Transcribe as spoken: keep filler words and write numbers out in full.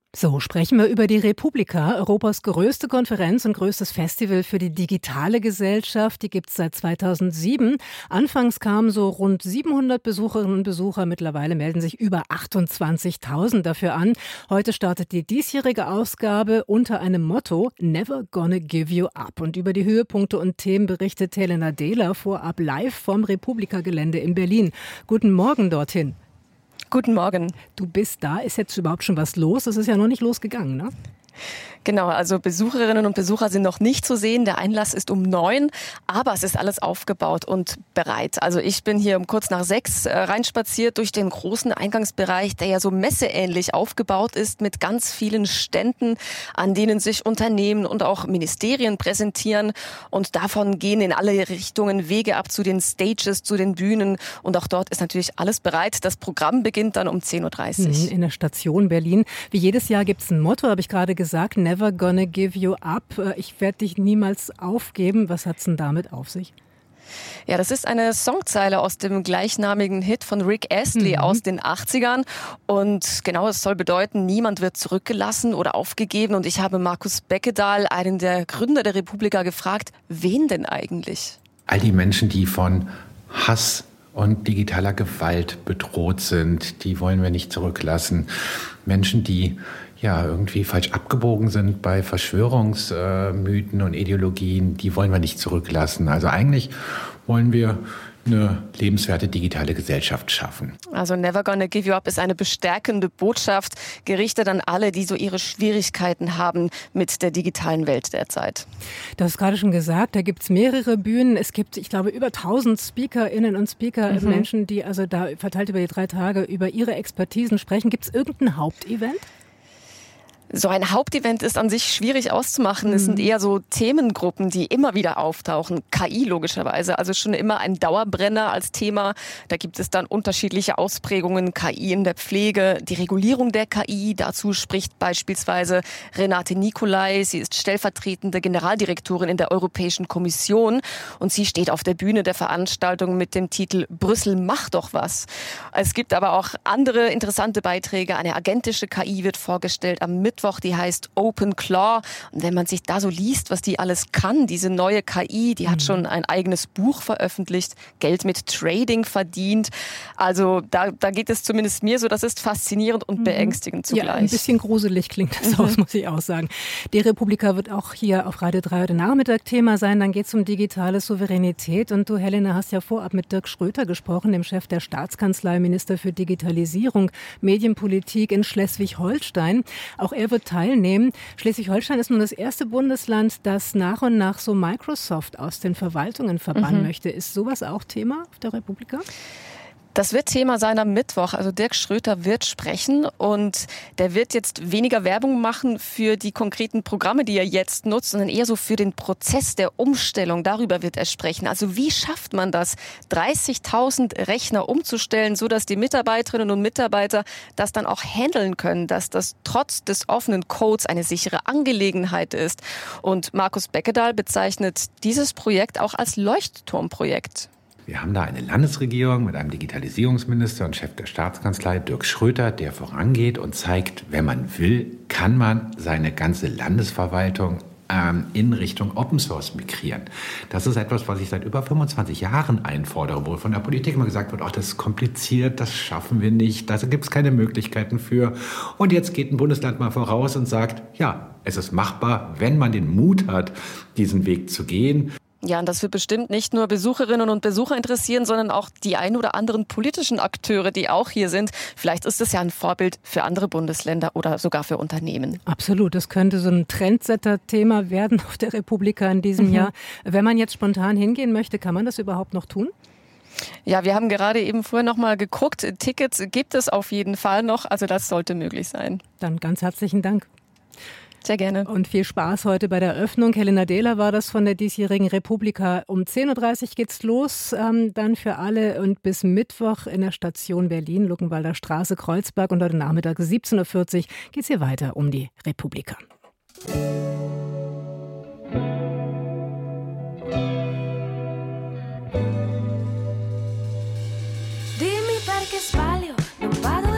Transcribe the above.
So, sprechen wir über die Republika, Europas größte Konferenz und größtes Festival für die digitale Gesellschaft. Die gibt's seit zweitausendsieben. Anfangs kamen so rund siebenhundert Besucherinnen und Besucher. Mittlerweile melden sich über achtundzwanzigtausend dafür an. Heute startet die diesjährige Ausgabe unter einem Motto Never Gonna Give You Up. Und über die Höhepunkte und Themen berichtet Helena Dehler vorab live vom Republika-Gelände in Berlin. Guten Morgen dorthin. Guten Morgen. Du bist da. Ist jetzt überhaupt schon was los? Es ist ja noch nicht losgegangen, ne? Genau, also Besucherinnen und Besucher sind noch nicht zu sehen. Der Einlass ist um neun, aber es ist alles aufgebaut und bereit. Also ich bin hier um kurz nach sechs äh, reinspaziert durch den großen Eingangsbereich, der ja so messeähnlich aufgebaut ist mit ganz vielen Ständen, an denen sich Unternehmen und auch Ministerien präsentieren. Und davon gehen in alle Richtungen Wege ab zu den Stages, zu den Bühnen. Und auch dort ist natürlich alles bereit. Das Programm beginnt dann um zehn Uhr dreißig. In der Station Berlin. Wie jedes Jahr gibt es ein Motto, habe ich gerade gesagt. Never gonna give you up. Ich werde dich niemals aufgeben. Was hat's denn damit auf sich? Ja, das ist eine Songzeile aus dem gleichnamigen Hit von Rick Astley mhm. aus den achtzigern. Und genau, es soll bedeuten, niemand wird zurückgelassen oder aufgegeben. Und ich habe Markus Beckedahl, einen der Gründer der Republika, gefragt, wen denn eigentlich? All die Menschen, die von Hass und digitaler Gewalt bedroht sind, die wollen wir nicht zurücklassen. Menschen, die ja irgendwie falsch abgebogen sind bei Verschwörungsmythen und Ideologien, die wollen wir nicht zurücklassen. Also eigentlich wollen wir eine lebenswerte digitale Gesellschaft schaffen. Also Never Gonna Give You Up ist eine bestärkende Botschaft, gerichtet an alle, die so ihre Schwierigkeiten haben mit der digitalen Welt derzeit. Du hast gerade schon gesagt, da gibt es mehrere Bühnen. Es gibt, ich glaube, über tausend SpeakerInnen und Speaker, mhm. Menschen, die also da verteilt über die drei Tage über ihre Expertisen sprechen. Gibt es irgendein Hauptevent? So ein Hauptevent ist an sich schwierig auszumachen. Es sind eher so Themengruppen, die immer wieder auftauchen. K I logischerweise, also schon immer ein Dauerbrenner als Thema. Da gibt es dann unterschiedliche Ausprägungen. K I in der Pflege, die Regulierung der K I. Dazu spricht beispielsweise Renate Nicolai. Sie ist stellvertretende Generaldirektorin in der Europäischen Kommission und sie steht auf der Bühne der Veranstaltung mit dem Titel Brüssel macht doch was. Es gibt aber auch andere interessante Beiträge. Eine agentische K I wird vorgestellt am Mittwoch. Die heißt Open Claw. Und wenn man sich da so liest, was die alles kann, diese neue K I, die hat schon ein eigenes Buch veröffentlicht, Geld mit Trading verdient. Also da, da geht es zumindest mir so, das ist faszinierend und beängstigend zugleich. Ja, ein bisschen gruselig klingt das mhm. aus, muss ich auch sagen. Die Republika wird auch hier auf Radio drei heute Nachmittag Thema sein. Dann geht es um digitale Souveränität. Und du, Helena, hast ja vorab mit Dirk Schröter gesprochen, dem Chef der Staatskanzlei, Minister für Digitalisierung, Medienpolitik in Schleswig-Holstein. Auch er wird teilnehmen. Schleswig-Holstein ist nun das erste Bundesland, das nach und nach so Microsoft aus den Verwaltungen verbannen mhm. möchte. Ist sowas auch Thema auf der Republika? Das wird Thema sein am Mittwoch. Also Dirk Schröter wird sprechen und der wird jetzt weniger Werbung machen für die konkreten Programme, die er jetzt nutzt, sondern eher so für den Prozess der Umstellung. Darüber wird er sprechen. Also wie schafft man das, dreißigtausend Rechner umzustellen, sodass die Mitarbeiterinnen und Mitarbeiter das dann auch handeln können, dass das trotz des offenen Codes eine sichere Angelegenheit ist. Und Markus Beckedahl bezeichnet dieses Projekt auch als Leuchtturmprojekt. Wir haben da eine Landesregierung mit einem Digitalisierungsminister und Chef der Staatskanzlei, Dirk Schröter, der vorangeht und zeigt, wenn man will, kann man seine ganze Landesverwaltung ähm, in Richtung Open Source migrieren. Das ist etwas, was ich seit über fünfundzwanzig Jahren einfordere, wo von der Politik immer gesagt wird, ach, das ist kompliziert, das schaffen wir nicht, da gibt es keine Möglichkeiten für. Und jetzt geht ein Bundesland mal voraus und sagt, ja, es ist machbar, wenn man den Mut hat, diesen Weg zu gehen. Ja, und das wird bestimmt nicht nur Besucherinnen und Besucher interessieren, sondern auch die ein oder anderen politischen Akteure, die auch hier sind. Vielleicht ist es ja ein Vorbild für andere Bundesländer oder sogar für Unternehmen. Absolut, das könnte so ein Trendsetter-Thema werden auf der Republika in diesem mhm. Jahr. Wenn man jetzt spontan hingehen möchte, kann man das überhaupt noch tun? Ja, wir haben gerade eben vorher noch mal geguckt. Tickets gibt es auf jeden Fall noch, also das sollte möglich sein. Dann ganz herzlichen Dank. Sehr gerne. Und viel Spaß heute bei der Eröffnung. Helena Dehler war das von der diesjährigen Republika. Um zehn Uhr dreißig geht's los, ähm, dann für alle und bis Mittwoch in der Station Berlin, Luckenwalder Straße, Kreuzberg. Und heute Nachmittag siebzehn Uhr vierzig geht's hier weiter um die Republika.